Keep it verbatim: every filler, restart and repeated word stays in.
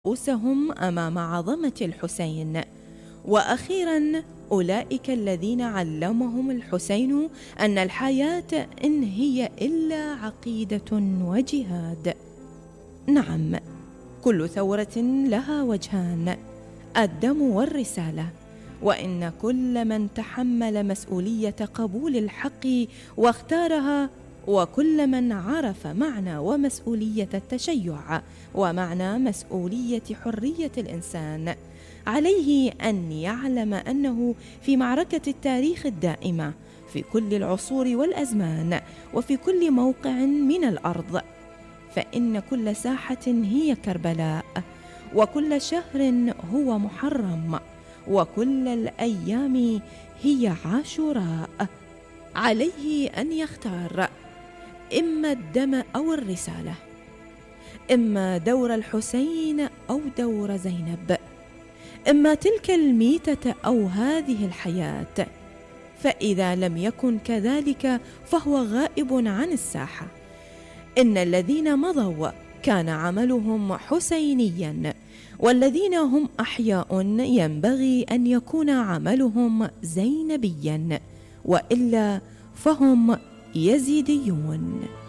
رؤوسهم أمام عظمة الحسين. وأخيرا أولئك الذين علمهم الحسين أن الحياة إن هي إلا عقيدة وجهاد. نعم، كل ثورة لها وجهان، الدم والرسالة، وإن كل من تحمل مسؤولية قبول الحق واختارها، وكل من عرف معنى ومسؤولية التشيع ومعنى مسؤولية حرية الإنسان، عليه أن يعلم أنه في معركة التاريخ الدائمة في كل العصور والأزمان وفي كل موقع من الأرض، فإن كل ساحة هي كربلاء، وكل شهر هو محرم، وكل الأيام هي عاشوراء. عليه أن يختار إما الدم أو الرسالة، إما دور الحسين أو دور زينب، إما تلك الميتة أو هذه الحياة. فإذا لم يكن كذلك فهو غائب عن الساحة. إن الذين مضوا كان عملهم حسينيا، والذين هم أحياء ينبغي أن يكون عملهم زينبيا، وإلا فهم يزيديون.